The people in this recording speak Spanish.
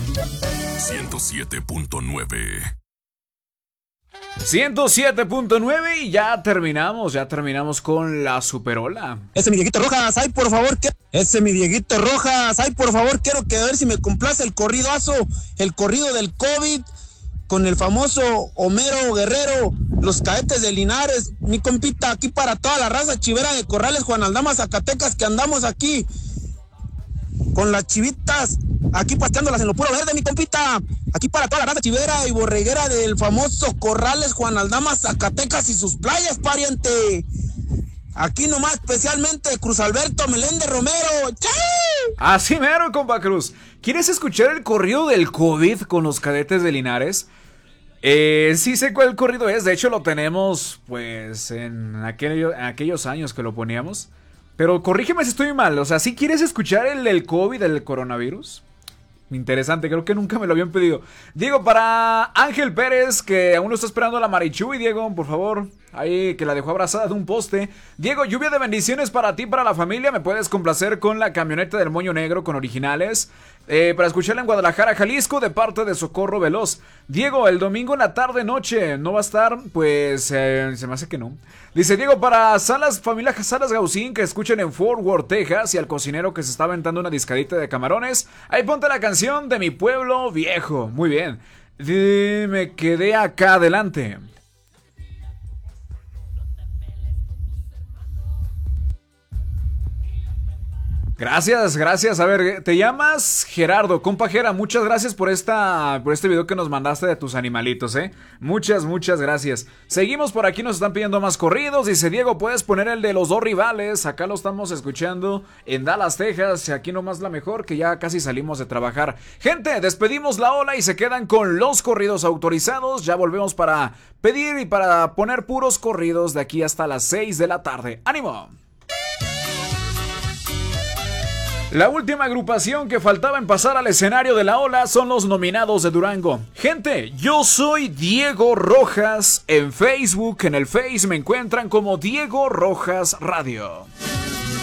107.9. 107.9 y ya terminamos con la Superola. Ese mi Dieguito Rojas, ay por favor, ese mi Dieguito Rojas, ay por favor, quiero que a ver si me complace el corridazo, el corrido del COVID, con el famoso Homero Guerrero, los Cadetes de Linares, mi compita, aquí para toda la raza chivera de Corrales, Juan Aldama, Zacatecas, que andamos aquí, con las chivitas, aquí pasteándolas en lo puro verde, mi compita. Aquí para toda la raza chivera y borreguera del famoso Corrales, Juan Aldama, Zacatecas y sus playas, pariente. Aquí nomás especialmente Cruz Alberto Meléndez Romero. ¡Chay! Así mero, compa Cruz. ¿Quieres escuchar el corrido del COVID con los Cadetes de Linares? Sí sé cuál corrido es. De hecho lo tenemos pues en aquellos años que lo poníamos. Pero corrígeme si estoy mal. O sea, ¿sí quieres escuchar el del COVID, el coronavirus? Interesante, creo que nunca me lo habían pedido. Diego, para Ángel Pérez, que aún lo está esperando la Marichuy. Diego, por favor, ahí que la dejó abrazada de un poste. Diego, lluvia de bendiciones para ti, para la familia. Me puedes complacer con la camioneta del Moño Negro con originales. Para escucharla en Guadalajara, Jalisco, de parte de Socorro Veloz. Diego, el domingo en la tarde noche no va a estar, pues se me hace que no. Dice Diego, para familia Salas Gaucín, que escuchen en Fort Worth, Texas, y al cocinero que se está aventando una discadita de camarones. Ahí ponte la canción de Mi Pueblo Viejo. Muy bien. Me quedé acá adelante. Gracias. A ver, te llamas Gerardo, compa Gera, muchas gracias por este video que nos mandaste de tus animalitos, Muchas gracias. Seguimos por aquí, nos están pidiendo más corridos. Dice Diego, puedes poner el de los dos rivales. Acá lo estamos escuchando en Dallas, Texas. Aquí nomás la mejor, que ya casi salimos de trabajar. Gente, despedimos la ola y se quedan con los corridos autorizados. Ya volvemos para pedir y para poner puros corridos de aquí hasta las 6 de la tarde. ¡Ánimo! La última agrupación que faltaba en pasar al escenario de la ola son los Nominados de Durango. Gente, yo soy Diego Rojas. En Facebook, en el Face me encuentran como Diego Rojas Radio.